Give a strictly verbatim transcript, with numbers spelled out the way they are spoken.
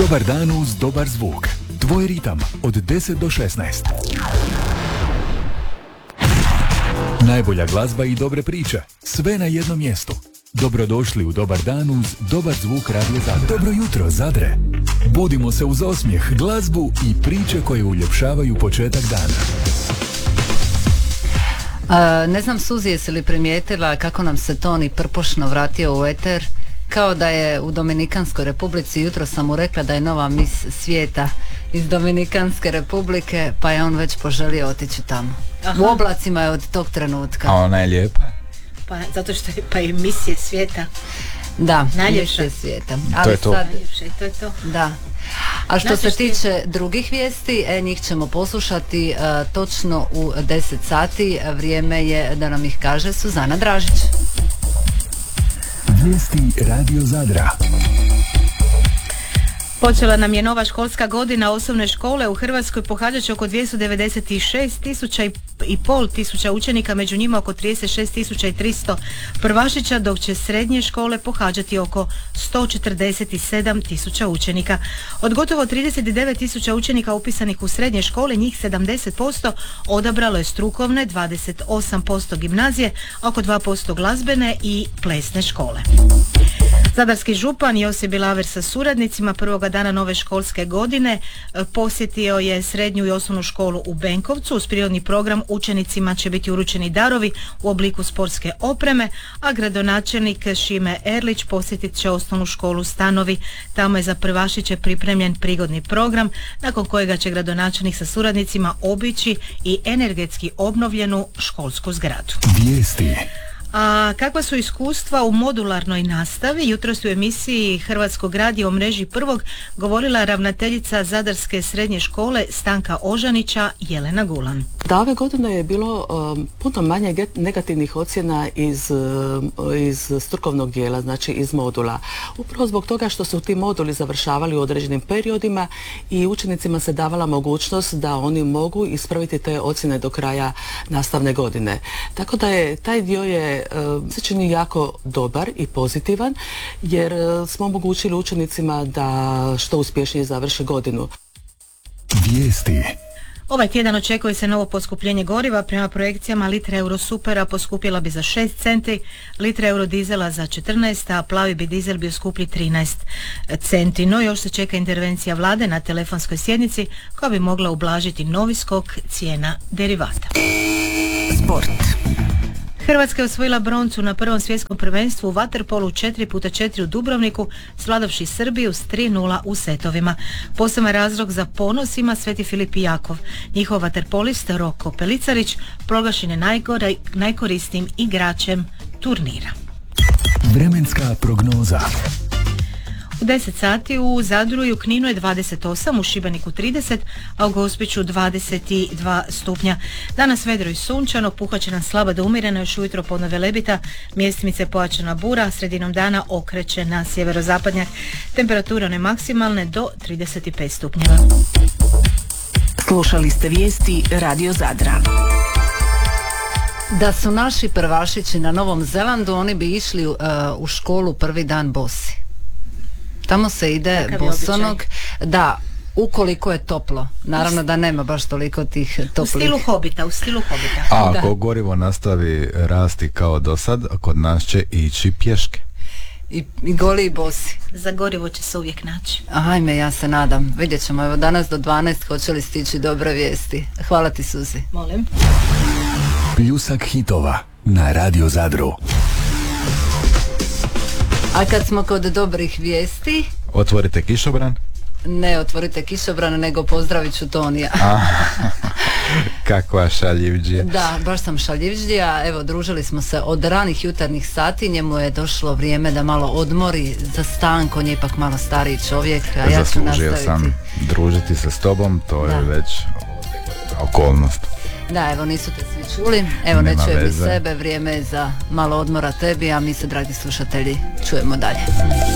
Dobar dan uz dobar zvuk. Tvoj ritam od deset do šesnaest. Najbolja glazba i dobre priče. Sve na jednom mjestu. Dobrodošli u Dobar dan uz dobar zvuk Radio Zadra. Dobro jutro, Zadre. Budimo se uz osmijeh, glazbu i priče koje uljepšavaju početak dana. A, ne znam, Suzi, jesi li primijetila kako nam se Toni prpošno vratio u eter? Kao da je u Dominikanskoj republici. Jutro sam mu rekla da je nova mis svijeta iz Dominikanske republike, pa je on već poželio otići tamo. Aha. U oblacima je od tog trenutka. A ona je lijepa? Pa zato što je pa i misije svijeta. Da, najljepša misije svijeta. Ali to je to. Sad, najljepša, to je to. Da. A što Znači, se tiče drugih vijesti, e, njih ćemo poslušati e, točno u deset sati. Vrijeme je da nam ih kaže Suzana Dražić. Vijesti Radio Zadra. Počela nam je nova školska godina. Osnovne škole u Hrvatskoj pohađat će oko dvjesto devedeset šest tisuća i pol tisuća učenika, među njima oko trideset šest tisuća i tristo prvašića, dok će srednje škole pohađati oko sto četrdeset sedam tisuća učenika. Od gotovo trideset devet tisuća učenika upisanih u srednje škole, njih sedamdeset posto odabralo je strukovne, dvadeset osam posto gimnazije, oko dva posto glazbene i plesne škole. Zadarski župan Josip Bilaver sa suradnicima prvoga dana nove školske godine posjetio je srednju i osnovnu školu u Benkovcu. Uz prirodni program učenicima će biti uručeni darovi u obliku sportske opreme, a gradonačelnik Šime Erlić posjetit će osnovnu školu Stanovi. Tamo je za prvašiće pripremljen prigodni program, nakon kojega će gradonačelnik sa suradnicima obići i energetski obnovljenu školsku zgradu. Vijesti. A kakva su iskustva u modularnoj nastavi? Jutros u emisiji Hrvatskog radija o mreži prvog govorila ravnateljica Zadarske srednje škole Stanka Ožanića, Jelena Gulan. Da, ove godine je bilo um, puno manje get- negativnih ocjena iz, um, iz strukovnog dijela, znači iz modula. Upravo zbog toga što su ti moduli završavali u određenim periodima i učenicima se davala mogućnost da oni mogu ispraviti te ocjene do kraja nastavne godine. Tako da je taj dio je se čini jako dobar i pozitivan, jer smo omogućili učenicima da što uspješnije završe godinu. Vijesti. Ovaj tjedan očekuje se novo poskupljenje goriva. Prema projekcijama litra Eurosupera poskupjela bi za šest centi, litra Eurodizela za četrnaest, a plavi bi dizel bio skuplji trinaest centi. No još se čeka intervencija vlade na telefonskoj sjednici koja bi mogla ublažiti novi skok cijena derivata. Sport. Hrvatska je osvojila broncu na prvom svjetskom prvenstvu u vaterpolu četiri puta četiri u Dubrovniku, svladavši Srbiju s tri nula u setovima. Poseban razlog za ponos ima Sveti Filip i Jakov. Njihov vaterpolist Roko Pelicarić proglašen je najgore, najkorisnijim igračem turnira. Vremenska prognoza. U deset sati u Zadru i u Kninu je dvadeset osam, u Šibeniku trideset, a u Gospiću dvadeset dva stupnja. Danas vedro i sunčano, puhat će nam slaba do umjerena, još ujutro podno velebita, mjestimice pojačana bura, sredinom dana okreće na sjeverozapadnjak. Temperatura ne maksimalne do trideset pet stupnjeva. Slušali ste vijesti Radio Zadra. Da su naši prvašići na Novom Zelandu, oni bi išli uh, u školu prvi dan bosi. Tamo se ide Takav bosonog, da, ukoliko je toplo. Naravno da nema baš toliko tih toplih. U stilu hobita, u stilu hobita. A ako Da. gorivo nastavi rasti kao do sad, kod nas će ići pješke. I, i goli i bosi. Za gorivo će se uvijek naći. Ajme, ja se nadam. Vidjet ćemo, evo danas do dvanaest hoće li stići dobre vijesti. Hvala ti, Suzi. Molim. Pljusak hitova na Radio Zadru. A kad smo kod dobrih vijesti, Otvorite kišobran. ne otvorite kišobran, nego pozdravit ću Tonija. Kakva šaljivđija. Da, baš sam šaljivđija. Evo, družili smo se od ranih jutarnjih sati. Njemu je došlo vrijeme da malo odmori za stanku. On je ipak malo stariji čovjek, a ja ću Zaslužio nastaviti. sam družiti se s tobom, to Da. je već okolnost. Da, evo, nisu te svi čuli. Evo, ne Nema čujem ni veze. sebe. Vrijeme je za malo odmora tebi, a mi se, dragi slušatelji, čujemo dalje.